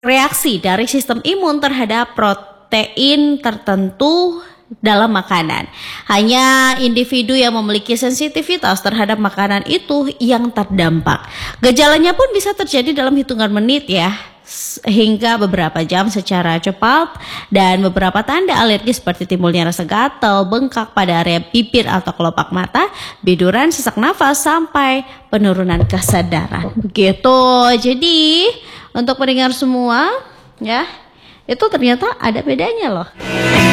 reaksi dari sistem imun terhadap protein tertentu dalam makanan. Hanya individu yang memiliki sensitivitas terhadap makanan itu yang terdampak. Gejalanya pun bisa terjadi dalam hitungan menit ya, hingga beberapa jam secara cepat, dan beberapa tanda alergi seperti timbulnya rasa gatal, bengkak pada area bibir atau kelopak mata, biduran, sesak nafas, sampai penurunan kesadaran. Begitu. Jadi untuk pendengar semua ya, itu ternyata ada bedanya loh.